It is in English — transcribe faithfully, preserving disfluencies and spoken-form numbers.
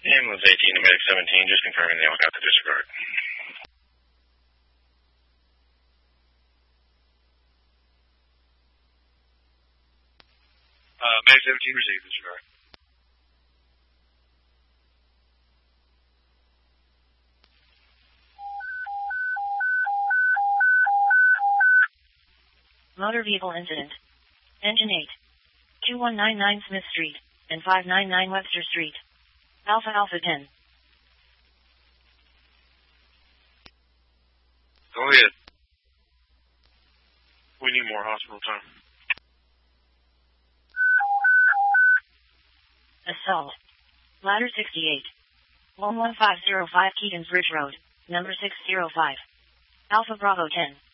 Ambulance eighteen to Medic seventeen, just confirming they all got the disregard. Uh, Medic seventeen received disregard. Motor vehicle incident. Engine eight. two one nine nine Smith Street, and five nine nine Webster Street. Alpha Alpha ten. Go ahead. We need more hospital time. Assault. Ladder sixty-eight. one one five zero five Keaton's Ridge Road, number six zero five. Alpha Bravo ten.